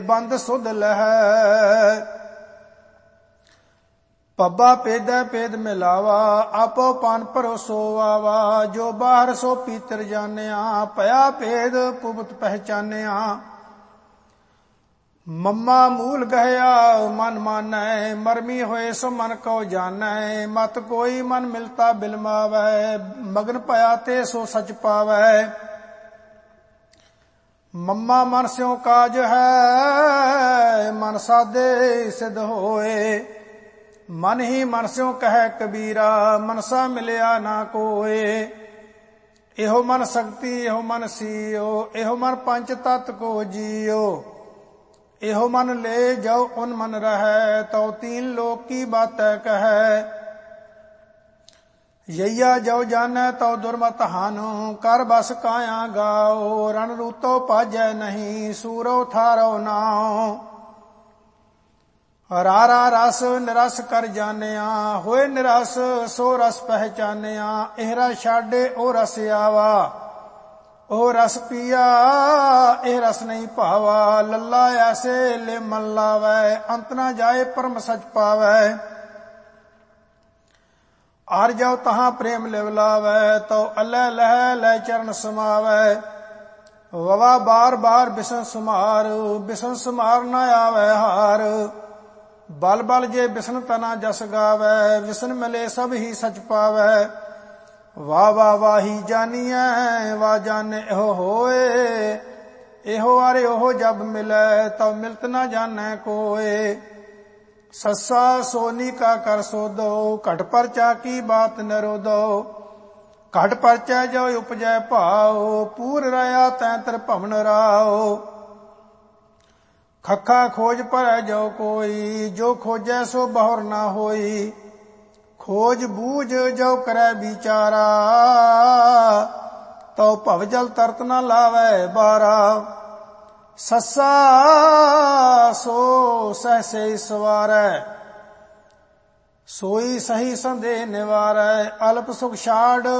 ਬੰਦ ਸੁਧ ਲਹੈ। ਪੱਬਾ ਪੇਦੈ ਪੇਦ ਮਿਲਾਵਾ, ਆਪੋ ਪਾਨ ਭਰੋਸੋ ਆਵਾ। ਜੋ ਬਾਹਰ ਸੋ ਪੀਤਰ ਜਾਣਿਆ, ਭਇਆ ਭੇਦ ਪੁਬਤ ਪਹਿਚਾਨਿਆ। ਮਮਾ ਮੂਲ ਗਹਿਆ ਮਨ ਮਾਨੈ, ਮਰਮੀ ਹੋਏ ਸੋ ਮਨ ਕਉ ਜਾਣੈ। ਮਤ ਕੋਈ ਮਨ ਮਿਲਤਾ ਬਿਲਮਾਵੈ, ਮਗਨ ਭਇਆ ਤੇ ਸੋ ਸਚ ਪਾਵੈ। ਮਮਾ ਮਨ ਸਿਉ ਕਾਜ ਹੈ, ਮਨ ਸਾਧੇ ਸਿਧ ਹੋਏ। ਮਨ ਹੀ ਮਨ ਸਿਉ ਕਹਿ ਕਬੀਰਾ, ਮਨਸਾ ਮਿਲਿਆ ਨਾ ਕੋਏ। ਇਹੋ ਮਨ ਸਕਤੀ ਇਹੋ ਮਨ ਸੀਓ, ਇਹੋ ਮਨ ਪੰਚ ਤਤ ਕੋ ਜੀਓ। ਇਹੋ ਮਨ ਲੈ ਜਾਓ ਉਨ मन रहै, तो तीन लोक की बात कहै। यैया जो जानै तो दुर्मत हानो, कर बस काया गाओ। रण रूतो पाजै नहीं, सूरो थारो नाओ। रारा रस निरस कर जानिया, होए निरस सो रस पहचानिया। एहरा छाडे ओ रस आवा, ਉਹ ਰਸ ਪੀਆ ਇਹ ਰਸ ਨਹੀਂ ਭਾਵਾ। ਲੱਲਾ ਐਸੇ ਲੈ ਮਨ ਲਾਵੈ, ਅੰਤ ਨਾ ਜਾਏ ਪਰਮ ਸਚ ਪਾਵੈ। ਆਰ ਜਾਓ ਤਹਾਂ ਪ੍ਰੇਮ ਲਿਵ ਲਾਵੈ, ਤਉ ਅਲੈ ਲਹਿ ਲੈ ਚਰਨ ਸਮਾਵੈ। ਵਵਾ ਬਾਰ ਬਾਰ ਬਿਸਨ ਸੁਮਾਰ, ਬਿਸਨ ਸੁਮਾਰ ਨਾ ਆਵੈ ਹਾਰ। ਬਲ ਬਲ ਜੇ ਬਿਸਨ ਤਨਾ ਜਸ ਗਾਵੈ, ਵਿਸਨ ਮਿਲੇ ਸਭ ਹੀ ਸਚ ਪਾਵੈ। ਵਾਹ ਵਾਹ ਵਾਹੀ ਜਾਨੀਐ ਵਾ ਜਾਣੇ ਇਹੋ ਹੋਏ। ਇਹੋ ਆਰੇ ਉਹ ਜਬ ਮਿਲੈ, ਤਬ ਮਿਲਤ ਨਾ ਜਾਣੈ ਕੋਏ। ਸੱਸਾ ਸੋਨੀ ਕਾ ਕਰ ਸੋਦੋ, ਘਟ ਪਰਚਾ ਕੀ ਬਾਤ ਨਿਰੋਦੋ। ਘਟ ਪਰਚੈ ਜੋ ਉਪਜੈ ਭਾਉ, ਪੂਰ ਰਹਾ ਤੈ ਤਰ ਭਵਨ ਰਾਉ। ਖੱਖਾ ਖੋਜ ਭਰੈ ਜੋ ਕੋਈ, ਜੋ ਖੋਜੈ ਸੋ ਬਹੁਰ ਨਾ ਹੋਈ। खोज बूझ जो करे बिचारा, तो भव जल तरत न लावै बारा। सस्सा सो सहसे सवारै, सोई सही संदेह निवारै। अल्प सुख छाड़